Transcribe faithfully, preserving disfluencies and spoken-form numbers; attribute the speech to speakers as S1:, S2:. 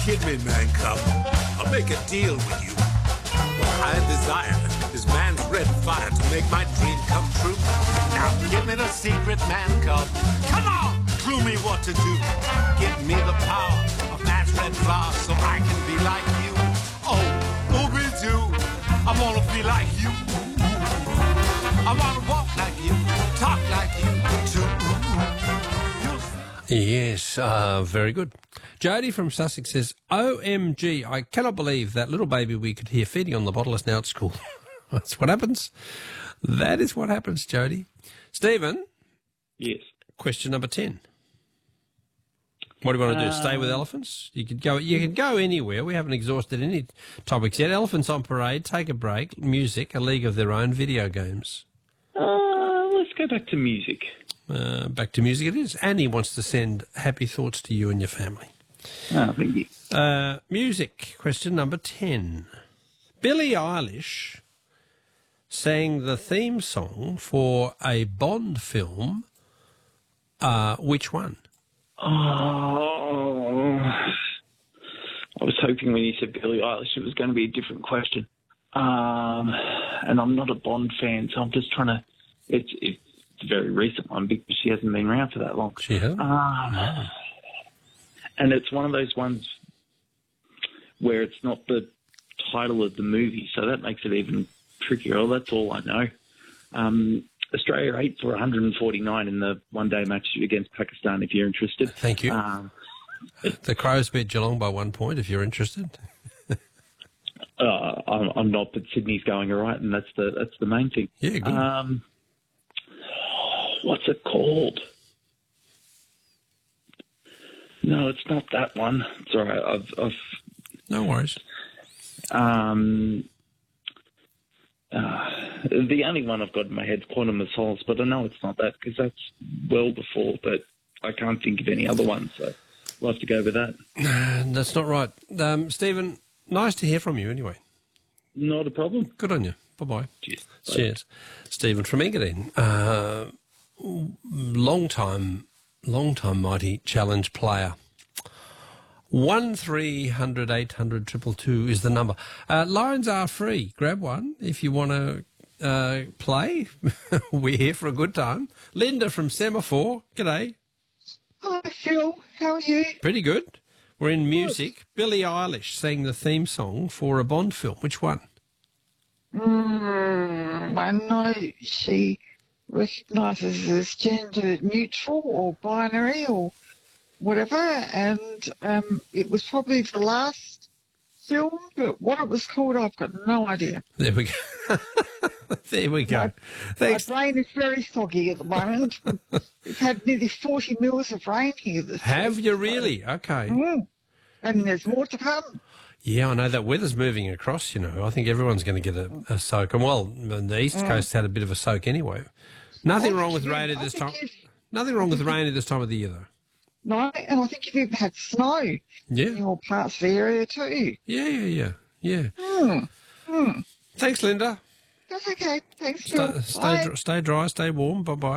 S1: kid me, man cub. I'll make a deal with you. What I desire is man's red fire to make my dream come true. Now give me the secret, man cub. Come on, clue me what to do. Give me the power of man's red flower so I can be like you. Oh, ooby-doo, I wanna be like you. I wanna walk like you, talk like you too.
S2: Yes, uh, very good. Jody from Sussex says, O M G, I cannot believe that little baby we could hear feeding on the bottle is now at school. That's what happens. That is what happens, Jody. Stephen?
S3: Yes.
S2: Question number ten. What do you want to do? Stay with elephants? You could go. You can go anywhere. We haven't exhausted any topics yet. Elephants on parade, take a break, music, a league of their own, video games.
S3: Uh, let's go back to music.
S2: Uh, back to music it is. Annie wants to send happy thoughts to you and your family.
S3: Oh, thank you.
S2: Uh, music, question number ten. Billie Eilish sang the theme song for a Bond film. Uh, which one?
S3: Oh, I was hoping when you said Billie Eilish it was going to be a different question. Um, and I'm not a Bond fan, so I'm just trying to... It's, it's a very recent one because she hasn't been around for that long.
S2: She hasn't?
S3: Um,
S2: no.
S3: And it's one of those ones where it's not the title of the movie, so that makes it even trickier. Oh, that's all I know. Um, Australia eight for one hundred forty-nine in the one-day match against Pakistan, if you're interested.
S2: Thank you.
S3: Um,
S2: the Crows beat Geelong by one point, if you're interested.
S3: uh, I'm, I'm not, but Sydney's going all right, and that's the that's the main thing.
S2: Yeah, good.
S3: Um, what's it called? No, it's not that one. It's all right. I've, I've
S2: no worries.
S3: Um, uh, the only one I've got in my head is Quantum of Solace, but I know it's not that because that's well before, but I can't think of any other ones, so we'll have to go with that.
S2: That's not right. Um, Stephen, nice to hear from you anyway.
S3: Not a problem.
S2: Good on you. Bye-bye.
S3: Cheers. Bye.
S2: Cheers. Stephen from Engadine. Uh, long time, long time mighty challenge player. One three hundred eight hundred triple two is the number. Uh, lines are free. Grab one if you want to uh, play. We're here for a good time. Linda from Semaphore. G'day.
S4: Hi, Phil. How are you?
S2: Pretty good. We're in music. Billie Eilish sang the theme song for a Bond film. Which one?
S4: Mm, I know she recognises as gender neutral or binary or whatever, and um, it was probably the last film, but what it was called, I've got no idea.
S2: There we go. There we go.
S4: My,
S2: Thanks.
S4: my brain is very soggy at the moment. We've had nearly forty mils of rain here this
S2: Have
S4: week,
S2: you
S4: so-
S2: really? Okay.
S4: Mm. And there's more to come.
S2: Yeah, I know that weather's moving across, you know. I think everyone's going to get a, a soak. And, well, the East
S4: Mm.
S2: Coast had a bit of a soak anyway. Nothing
S4: I
S2: wrong
S4: think
S2: with
S4: you-
S2: rain at
S4: I
S2: this
S4: think
S2: time.
S4: you've-
S2: Nothing wrong with rain at this time of the year, though.
S4: No, and I think you've even had snow in
S2: Yeah.
S4: your parts of the area too.
S2: Yeah, yeah, yeah, yeah.
S4: Mm. Mm.
S2: Thanks, Linda.
S4: That's okay. Thanks,
S2: Stay,
S4: Phil.
S2: stay,
S4: Bye.
S2: dr- stay dry, stay warm. Bye-bye.